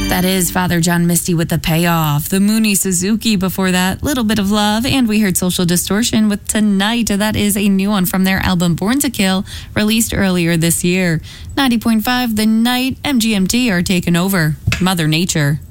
That is Father John Misty with The Payoff. The Mooney Suzuki before that, Little Bit of Love. And we heard Social Distortion with Tonight. That is a new one from their album Born to Kill, released earlier this year. 90.5 The Night, MGMT are taking over. Mother Nature.